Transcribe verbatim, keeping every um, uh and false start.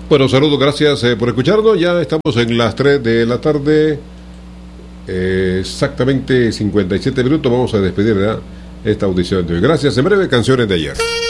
Bueno, saludos, gracias eh, por escucharnos. Ya estamos en las tres de la tarde, eh, exactamente cincuenta y siete minutos. Vamos a despedir ya esta audición de hoy. Gracias. En breve, canciones de ayer.